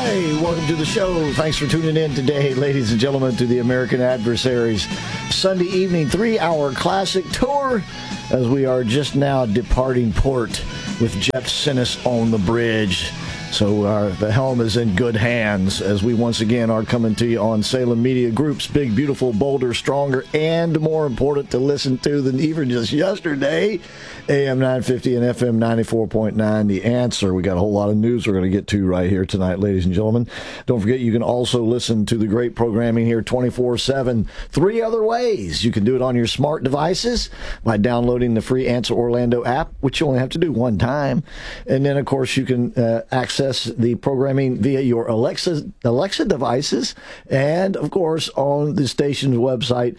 Hey, welcome to the show. Thanks for tuning in today, ladies and gentlemen, to the American Adversaries Sunday evening 3-hour classic tour as we are just now departing port with Jeff Sinis on the bridge. So the helm is in good hands as we once again are coming to you on Salem Media Group's Big, Beautiful, Bolder, Stronger, and more important to listen to than even just yesterday, AM 950 and FM 94.9, The Answer. We got a whole lot of news we're going to get to right here tonight, ladies and gentlemen. Don't forget, you can also listen to the great programming here 24/7 three other ways. You can do it on your smart devices by downloading the free Answer Orlando app, which you only have to do one time. And then, of course, you can access the programming via your Alexa devices and, of course, on the station's website,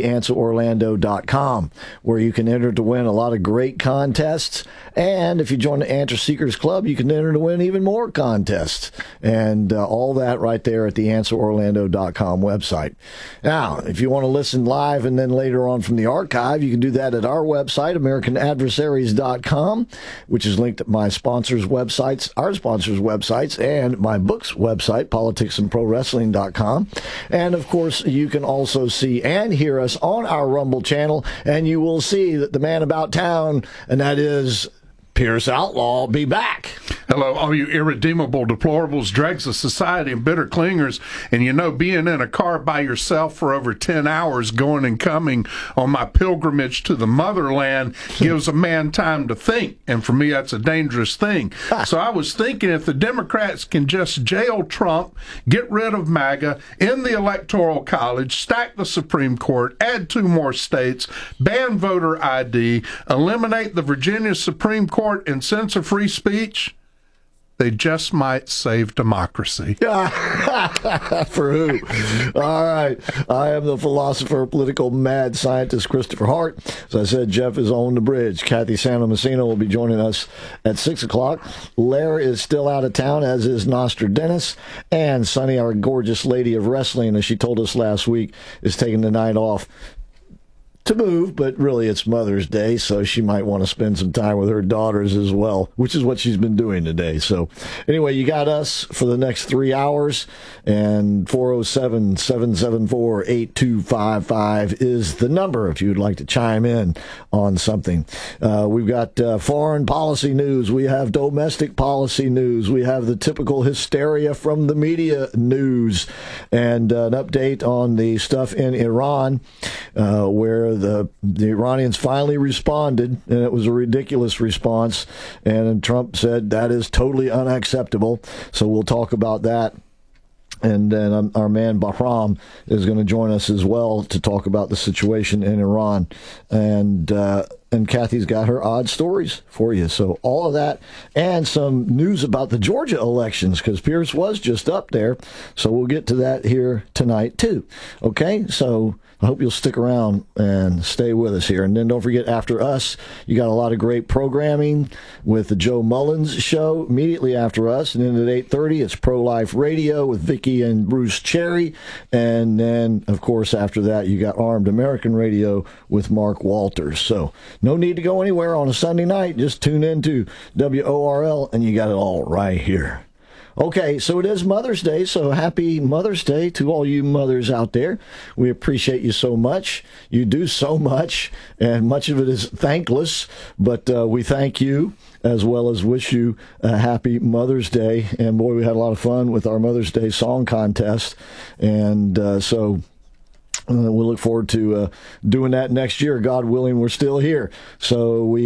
theanswerorlando.com, where you can enter to win a lot of great contests. And if you join the Answer Seekers Club, you can enter to win even more contests. And all that right there at theanswerorlando.com website. Now, if you want to listen live and then later on from the archive, you can do that at our website, AmericanAdversaries.com, which is linked to my sponsors' websites, our sponsors' websites, and my book's website, politicsandprowrestling.com. And, of course, you can also see and hear us on our Rumble channel, and you will see that the man about town, and that is Pierce Outlaw, be back. Hello, all you irredeemable deplorables, dregs of society, and bitter clingers. And you know, being in a car by yourself for over 10 hours, going and coming on my pilgrimage to the motherland, gives a man time to think. And for me, that's a dangerous thing. So I was thinking, if the Democrats can just jail Trump, get rid of MAGA, end the Electoral College, stack the Supreme Court, add 2 more states, ban voter ID, eliminate the Virginia Supreme Court, and censor free speech, they just might save democracy. For who? All right. I am the philosopher, political mad scientist, Christopher Hart. As I said, Jeff is on the bridge. Kathy Santa Messina will be joining us at 6 o'clock. Lair is still out of town, as is Nostradamus. And Sunny, our gorgeous lady of wrestling, as she told us last week, is taking the night off to move, but really it's Mother's Day, so she might want to spend some time with her daughters as well, which is what she's been doing today. So anyway, you got us for the next 3 hours, and 407-774-8255 is the number if you'd like to chime in on something. We've got foreign policy news. We have domestic policy news. We have the typical hysteria from the media news, and an update on the stuff in Iran, where the Iranians finally responded, and it was a ridiculous response, and Trump said that is totally unacceptable. So we'll talk about that. And then our man Bahram is going to join us as well to talk about the situation in Iran. And Kathy's got her odd stories for you. So all of that and some news about the Georgia elections, because Pierce was just up there. So we'll get to that here tonight, too. Okay, so I hope you'll stick around and stay with us here. And then don't forget, after us, you got a lot of great programming with the Joe Mullins Show immediately after us. And then at 8:30, it's Pro-Life Radio with Vicky and Bruce Cherry. And then, of course, after that, you got Armed American Radio with Mark Walters. So no need to go anywhere on a Sunday night. Just tune into WORL, and you got it all right here. Okay, so it is Mother's Day, so happy Mother's Day to all you mothers out there. We appreciate you so much. You do so much, and much of it is thankless, but we thank you as well as wish you a happy Mother's Day. And boy, we had a lot of fun with our Mother's Day song contest, and so we'll look forward to doing that next year. God willing, we're still here. So we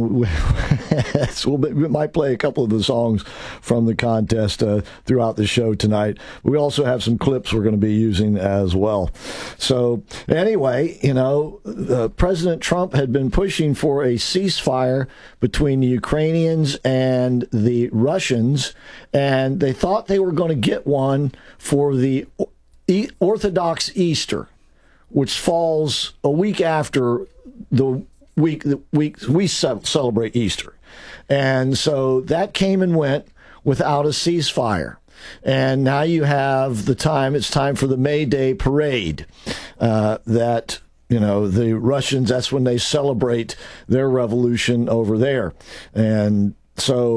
might play a couple of the songs from the contest throughout the show tonight. We also have some clips we're going to be using as well. So anyway, President Trump had been pushing for a ceasefire between the Ukrainians and the Russians, and they thought they were going to get one for the Orthodox Easter, which falls a week after the week we celebrate Easter. And so that came and went without a ceasefire. And now you have it's time for the May Day parade, that, the Russians, that's when they celebrate their revolution over there. And so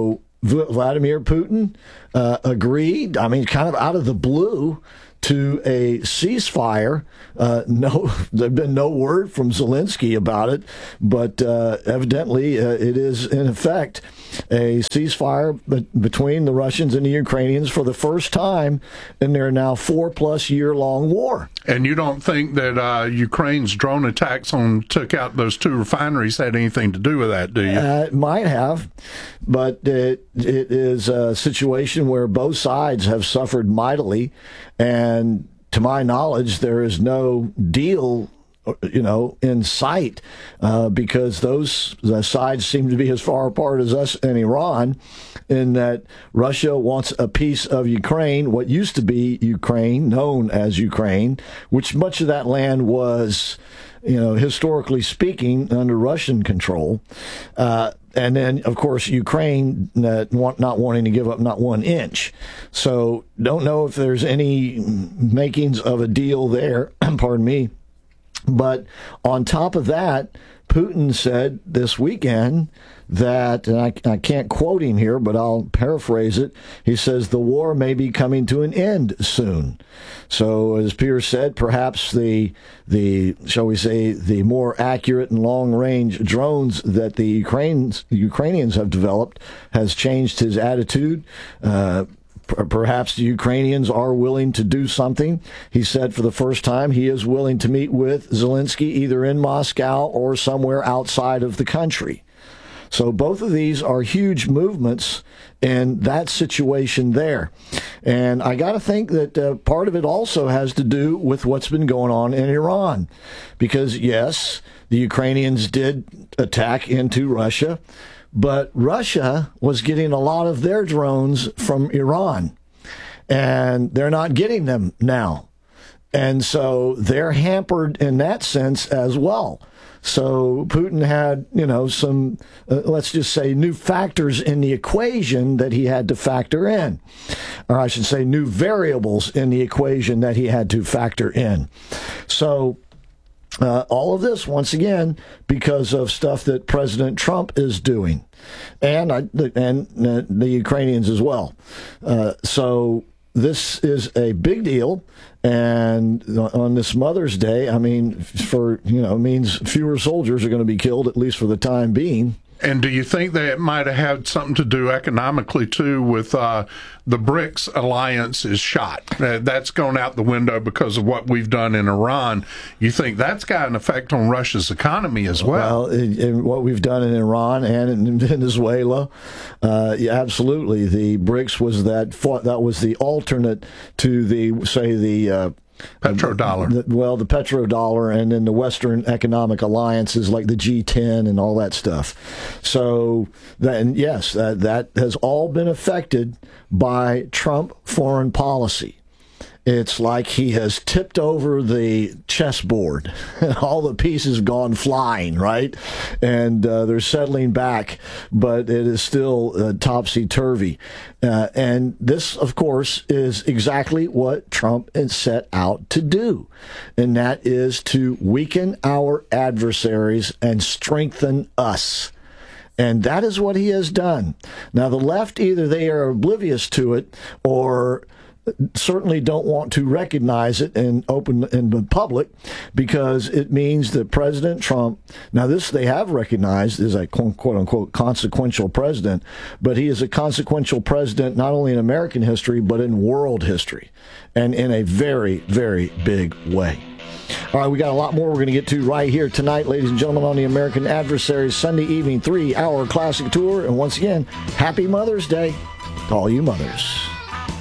Vladimir Putin agreed, I mean, kind of out of the blue, to a ceasefire. There've been no word from Zelensky about it, but evidently it is in effect a ceasefire between the Russians and the Ukrainians for the first time in their now 4+ year long war. And you don't think that Ukraine's drone attacks took out those 2 refineries had anything to do with that, do you? It might have, but it is a situation where both sides have suffered mightily, and to my knowledge, there is no deal, in sight, because the sides seem to be as far apart as us and Iran, in that Russia wants a piece of Ukraine, what used to be Ukraine, known as Ukraine, which much of that land was, historically speaking, under Russian control. And then, of course, Ukraine not wanting to give up not 1 inch. So don't know if there's any makings of a deal there. Pardon me. But on top of that, Putin said this weekend that, and I can't quote him here, but I'll paraphrase it. He says the war may be coming to an end soon. So, as Pierce said, perhaps the shall we say, the more accurate and long-range drones that the Ukrainians have developed has changed his attitude. Perhaps the Ukrainians are willing to do something. He said for the first time he is willing to meet with Zelensky either in Moscow or somewhere outside of the country. So both of these are huge movements in that situation there. And I got to think that part of it also has to do with what's been going on in Iran. Because, yes, the Ukrainians did attack into Russia, but Russia was getting a lot of their drones from Iran, and they're not getting them now. And so they're hampered in that sense as well. So Putin had, some, let's just say, new factors in the equation that he had to factor in. Or I should say new variables in the equation that he had to factor in. So all of this, once again, because of stuff that President Trump is doing, and the Ukrainians as well. So this is a big deal, and on this Mother's Day, I mean, means fewer soldiers are going to be killed, at least for the time being. And do you think that it might have had something to do economically, too, with the BRICS alliance is shot? That's gone out the window because of what we've done in Iran. You think that's got an effect on Russia's economy as well? Well, in what we've done in Iran and in Venezuela, absolutely. The BRICS was that was the alternate to the petrodollar. The petrodollar, and then the Western economic alliances like the G10 and all that stuff. So, that has all been affected by Trump foreign policy. It's like he has tipped over the chessboard and all the pieces gone flying, right? And they're settling back, but it is still topsy-turvy. And this, of course, is exactly what Trump has set out to do, and that is to weaken our adversaries and strengthen us. And that is what he has done. Now, the left, either they are oblivious to it or certainly don't want to recognize it in public, because it means that President Trump, now this they have recognized is a quote unquote consequential president, but he is a consequential president not only in American history but in world history, and in a very, very big way. All right, we got a lot more we're going to get to right here tonight, ladies and gentlemen, on the American Adversaries Sunday evening 3-hour classic tour. And once again, happy Mother's Day to all you mothers.